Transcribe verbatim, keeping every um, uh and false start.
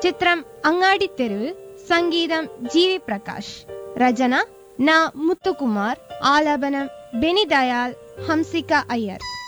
ചിത്രം അങ്ങാടിത്തെരുവ്. സംഗീതം G V Prakash. രചന ന മുത്തുകുമാർ. ആലാപനം ബെനി ദയാൽ, ഹംസിക അയ്യർ.